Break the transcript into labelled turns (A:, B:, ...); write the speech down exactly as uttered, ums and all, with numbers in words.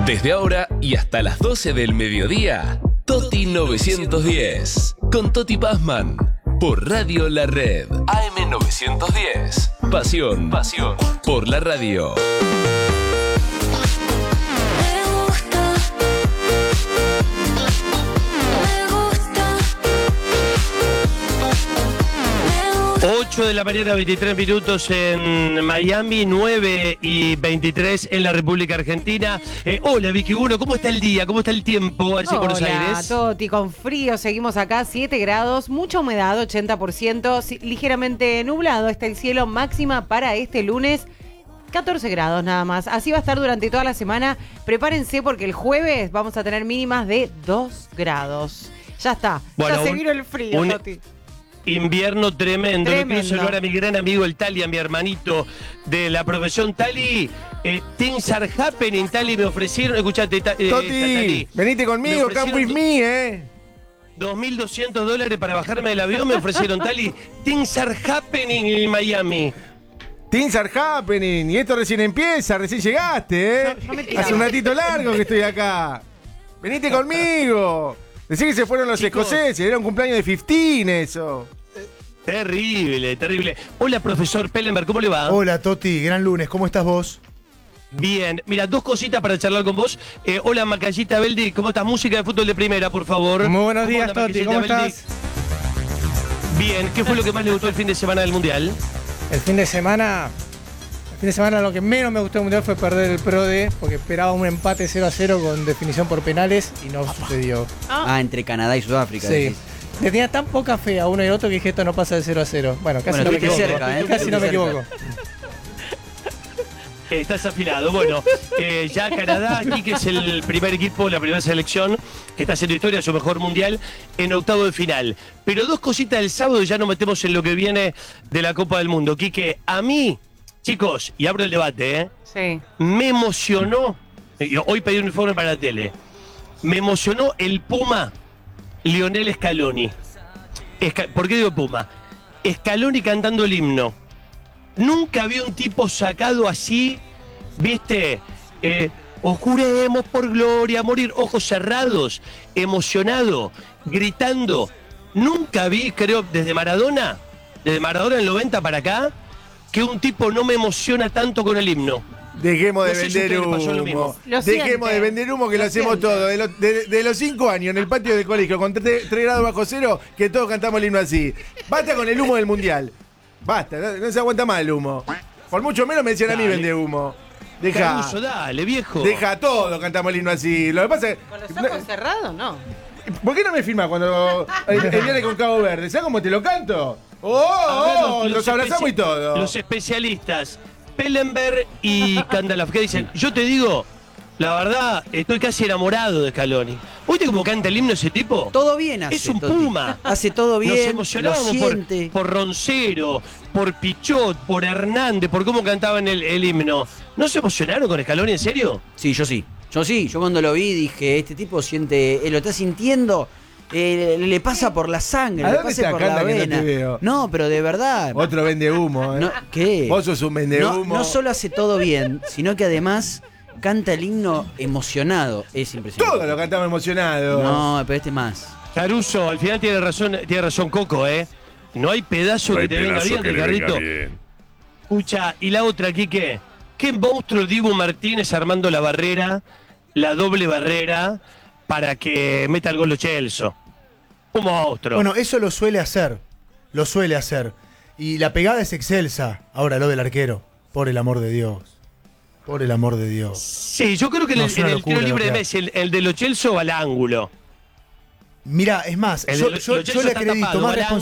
A: Desde ahora y hasta las doce del mediodía, Toti novecientos diez, con Toti Pazman, por Radio La Red. A M novecientos diez, pasión, pasión, por la radio.
B: ocho de la mañana, veintitrés minutos en Miami, nueve y veintitrés en la República Argentina. Eh, hola Vicky Uno, ¿cómo está el día? ¿Cómo está el tiempo allí en Buenos Aires?
C: Hola, Toti, con frío, seguimos acá, siete grados, mucha humedad, ochenta por ciento, ligeramente nublado está el cielo, máxima para este lunes, catorce grados nada más. Así va a estar durante toda la semana. Prepárense porque el jueves vamos a tener mínimas de dos grados. Ya está,
B: bueno,
C: ya se
B: un,
C: vino el frío,
B: un,
C: Toti.
B: Invierno tremendo.
C: Tremendo.
B: Quiero saludar a mi gran amigo el Tali, a mi hermanito de la profesión. Tali, eh, things are happening. Tali, me ofrecieron, escuchate, ta, eh,
D: Toti,
B: Tali,
D: venite conmigo, come with me, eh.
B: dos mil doscientos dólares para bajarme del avión me ofrecieron, Tali. Things are happening en Miami.
D: Things are happening. Y esto recién empieza, recién llegaste, eh.
C: No, no me
D: Hace un ratito largo que estoy acá. Venite conmigo. Decí que se fueron los
B: Chicos,
D: escoceses, era un cumpleaños de quince, eso.
B: Terrible, terrible. Hola, profesor Pellenberg, ¿cómo le va?
E: Hola, Toti, gran lunes, ¿cómo estás vos?
B: Bien, mira, dos cositas para charlar con vos. Eh, hola, Macayita Beldi, ¿cómo estás? Música de fútbol de primera, por favor.
E: Muy buenos días,
B: anda,
E: Toti,
B: Macayita
E: ¿cómo
B: Beldi?
E: estás?
B: Bien, ¿qué fue lo que más le gustó el fin de semana del Mundial?
E: El fin de semana, el fin de semana lo que menos me gustó del Mundial fue perder el PRODE, porque esperaba un empate cero a cero con definición por penales y no sucedió.
F: Ah, entre Canadá y Sudáfrica.
E: Sí.
F: Decís.
E: Le tenía tan poca fe a uno y a otro que dije esto no pasa de cero a cero. Bueno, casi
F: Bueno,
E: no me
F: estuviste
E: equivoco.
F: cerca, ¿eh?
E: Casi no me
F: Estuviste
E: equivoco.
B: Eh, Estás afilado. Bueno, eh, ya Canadá, aquí que es el primer equipo, la primera selección, que está haciendo historia, su mejor mundial, en octavo de final. Pero dos cositas del sábado y ya nos metemos en lo que viene de la Copa del Mundo. Quique, a mí, chicos, y abro el debate, ¿eh?
C: Sí.
B: Me emocionó, eh, hoy pedí un informe para la tele, me emocionó el Puma Lionel Scaloni. Esca- ¿Por qué digo Puma? Scaloni cantando el himno. Nunca vi un tipo sacado así, viste, eh, os juremos por gloria, morir, ojos cerrados, emocionado, gritando. Nunca vi, creo, desde Maradona, desde Maradona en el noventa para acá, que un tipo no me emociona tanto con el himno.
D: Dejemos de
B: No sé si a
D: vender
B: usted le pasó lo mismo.
D: humo.
C: Lo
D: Dejemos
C: siente.
D: de vender humo que lo,
C: Lo
D: hacemos
C: siente.
D: todo. De, lo- de- de los cinco años en el patio del colegio con tres grados bajo cero, que todos cantamos el himno así. Basta con el humo del mundial. Basta, no, no se aguanta más el humo. Por mucho menos me decían a mí
B: Dale.
D: vender humo. Deja.
B: Caruso, dale, viejo.
D: Deja todo, cantamos el himno así. Lo que pasa es.
C: ¿Con los ojos cerrados? No.
D: ¿Por qué no me filmas cuando el, el viene con Cabo Verde? ¿Sabes cómo te lo canto? ¡Oh!
B: A ver,
D: oh, los abrazamos
B: especia-
D: y todo.
B: Los especialistas, Pellenberg y Candalaf, ¿qué dicen? Yo te digo, la verdad, estoy casi enamorado de Scaloni. ¿Oíste cómo canta el himno ese tipo?
F: Todo bien hace.
B: Es un
F: Toti.
B: Puma.
F: Hace todo bien.
B: Nos
F: lo
B: emocionábamos por,
F: siente.
B: por Roncero, por Pichot, por Hernández, por cómo cantaban el, el himno. ¿No se emocionaron con Scaloni, en serio?
F: Sí, yo sí. Yo sí. Yo cuando lo vi dije, este tipo siente, él lo está sintiendo, eh, le pasa por la sangre,
D: ¿A
F: le
D: dónde
F: pasa
D: está
F: por la
D: Canda que no
F: vena.
D: te veo?
F: No, pero de verdad.
D: Otro vende humo, ¿eh?
F: No, ¿qué?
D: Vos sos un vende
F: No,
D: humo.
F: no solo hace todo bien, sino que además canta el himno emocionado. Es impresionante.
D: Todos lo cantamos emocionados.
F: No, pero este más.
B: Caruso, al final tiene razón, tiene razón Coco, ¿eh? No hay pedazo
G: No hay
B: que te venga
G: pedazo
B: bien,
G: que le venga
B: Ricardo.
G: bien.
B: Escucha, y la otra, Quique. ¿Qué monstruo Dibu Martínez armando la barrera, la doble barrera, para que meta el gol de Chelsea? Un monstruo.
E: Bueno, eso lo suele hacer. Lo suele hacer. Y la pegada es excelsa. Ahora lo del arquero. Por el amor de Dios. Por el amor de Dios.
B: Sí, yo creo que en
E: No,
B: el,
E: es una
B: en el
E: locura
B: tiro libre
E: lo
B: de
E: que
B: Messi, el, el de Lo Chelsea va al ángulo.
E: Mira, es más,
B: El
E: yo,
B: de-
E: yo-
B: Lo
E: yo
B: Chelsea
E: le
B: está
E: acredito
B: tapado,
E: más
B: va al ángulo,